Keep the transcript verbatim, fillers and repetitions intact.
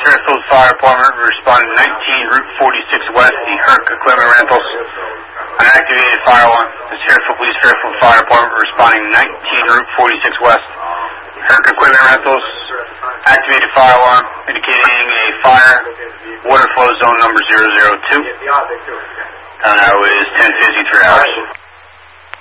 Fairfield Fire Department responding nineteen Route forty-six West, the Herc Equipment Rentals. An activated fire alarm. This is Fairfield Police Fairfield Fire Department responding nineteen Route forty-six West, Herc Equipment Rentals. Activated fire alarm indicating a fire, water flow zone number zero zero two. Time now is ten fifty-three hours.